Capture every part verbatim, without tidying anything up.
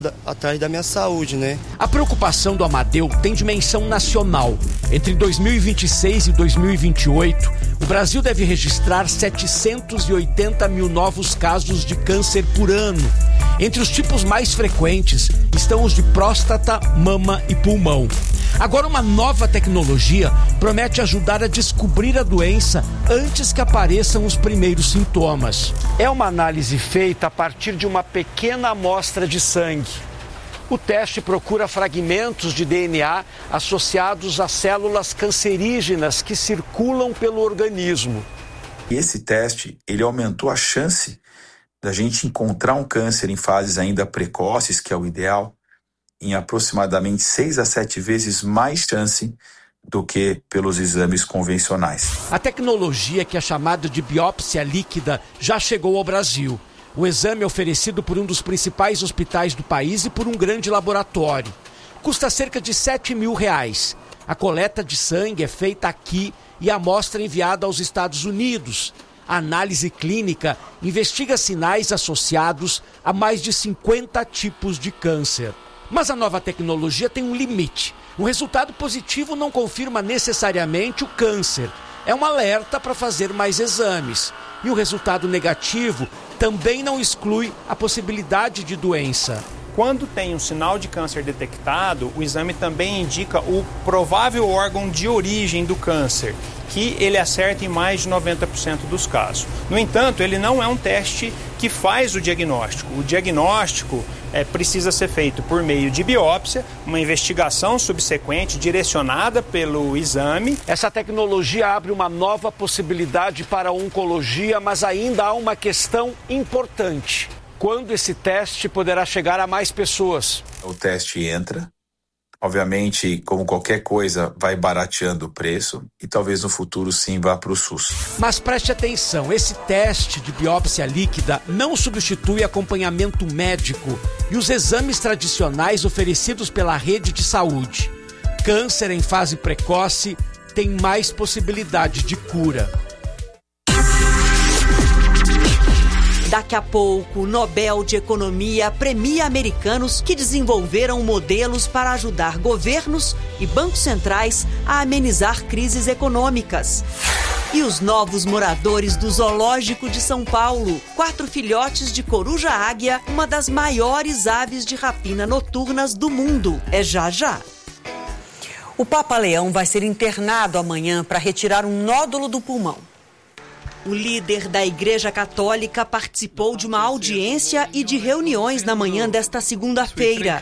atrás da minha saúde, né? A preocupação do Amadeu tem dimensão nacional. Entre dois mil e vinte e seis e dois mil e vinte e oito, o Brasil deve registrar setecentos e oitenta mil novos casos de câncer por ano. Entre os tipos mais frequentes estão os de próstata, mama e pulmão. Agora, uma nova tecnologia promete ajudar a descobrir a doença antes que apareçam os primeiros sintomas. É uma análise feita a partir de uma pequena amostra de sangue. O teste procura fragmentos de D N A associados a células cancerígenas que circulam pelo organismo. E esse teste, ele aumentou a chance da gente encontrar um câncer em fases ainda precoces, que é o ideal, em aproximadamente seis a sete vezes mais chance do que pelos exames convencionais. A tecnologia, que é chamada de biópsia líquida, já chegou ao Brasil. O exame é oferecido por um dos principais hospitais do país e por um grande laboratório. Custa cerca de sete mil reais. A coleta de sangue é feita aqui e a amostra é enviada aos Estados Unidos. A análise clínica investiga sinais associados a mais de cinquenta tipos de câncer. Mas a nova tecnologia tem um limite. O resultado positivo não confirma necessariamente o câncer. É um alerta para fazer mais exames. E o resultado negativo também não exclui a possibilidade de doença. Quando tem um sinal de câncer detectado, o exame também indica o provável órgão de origem do câncer, que ele acerta em mais de noventa por cento dos casos. No entanto, ele não é um teste que faz o diagnóstico. O diagnóstico é, precisa ser feito por meio de biópsia, uma investigação subsequente direcionada pelo exame. Essa tecnologia abre uma nova possibilidade para a oncologia, mas ainda há uma questão importante. Quando esse teste poderá chegar a mais pessoas? O teste entra, obviamente, como qualquer coisa, vai barateando o preço e talvez no futuro sim vá para o SUS. Mas preste atenção, esse teste de biópsia líquida não substitui acompanhamento médico e os exames tradicionais oferecidos pela rede de saúde. Câncer em fase precoce tem mais possibilidade de cura. Daqui a pouco, o Nobel de Economia premia americanos que desenvolveram modelos para ajudar governos e bancos centrais a amenizar crises econômicas. E os novos moradores do Zoológico de São Paulo, quatro filhotes de coruja-águia, uma das maiores aves de rapina noturnas do mundo. É já já. O Papa Leão vai ser internado amanhã para retirar um nódulo do pulmão. O líder da Igreja Católica participou de uma audiência e de reuniões na manhã desta segunda-feira.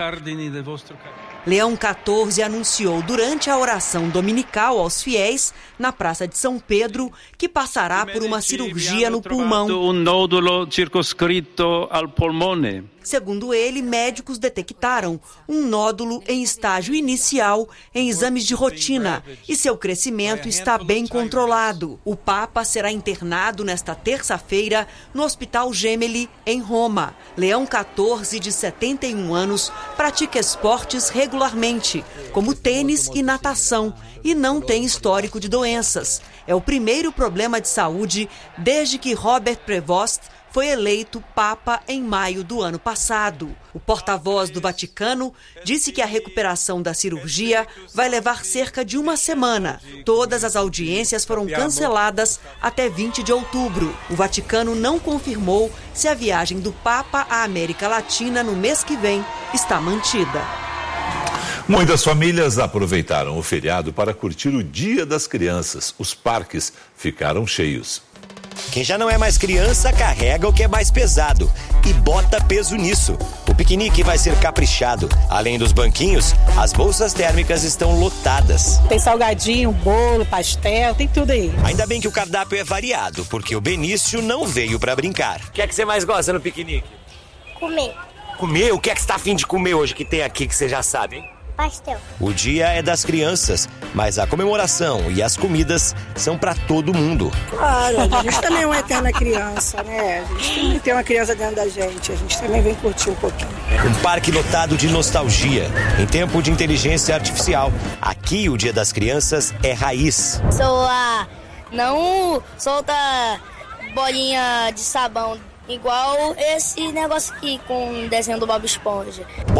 Leão quatorze anunciou durante a oração dominical aos fiéis na Praça de São Pedro que passará por uma cirurgia no pulmão. Um nódulo circunscrito ao pulmone. Segundo ele, médicos detectaram um nódulo em estágio inicial em exames de rotina e seu crescimento está bem controlado. O Papa será internado nesta terça-feira no Hospital Gemelli, em Roma. Leão quatorze, de setenta e um anos, pratica esportes regularmente, como tênis e natação, e não tem histórico de doenças. É o primeiro problema de saúde desde que Robert Prevost foi eleito Papa em maio do ano passado. O porta-voz do Vaticano disse que a recuperação da cirurgia vai levar cerca de uma semana. Todas as audiências foram canceladas até vinte de outubro. O Vaticano não confirmou se a viagem do Papa à América Latina no mês que vem está mantida. Muitas famílias aproveitaram o feriado para curtir o Dia das Crianças. Os parques ficaram cheios. Quem já não é mais criança carrega o que é mais pesado e bota peso nisso. O piquenique vai ser caprichado. Além dos banquinhos, as bolsas térmicas estão lotadas. Tem salgadinho, bolo, pastel, tem tudo aí. Ainda bem que o cardápio é variado, porque o Benício não veio pra brincar. O que é que você mais gosta no piquenique? Comer. Comer? O que é que você tá afim de comer hoje que tem aqui que você já sabe, hein? Pastel. O dia é das crianças, mas a comemoração e as comidas são pra todo mundo. Claro, a gente também é uma eterna criança, né? A gente tem que ter uma criança dentro da gente, a gente também vem curtir um pouquinho. Um parque lotado de nostalgia, em tempo de inteligência artificial. Aqui o Dia das Crianças é raiz. Sou a... não solta bolinha de sabão Igual esse negócio aqui com o desenho do Bob Esponja.